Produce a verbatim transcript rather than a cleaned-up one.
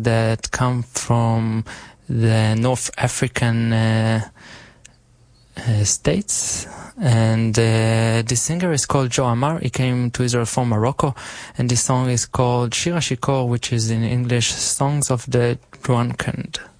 that come from the North African uh, uh, states. And uh, this singer is called Joe Amar. He came to Israel from Morocco, and this song is called Shir HaShikor, which is in English Songs of the Drunken.